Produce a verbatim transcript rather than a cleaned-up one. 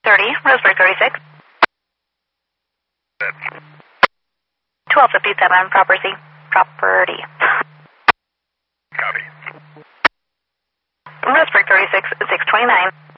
thirty, Roseburg thirty-six. twelve fifty-seven, property. Property. Copy. Roseburg thirty-six, six twenty-nine.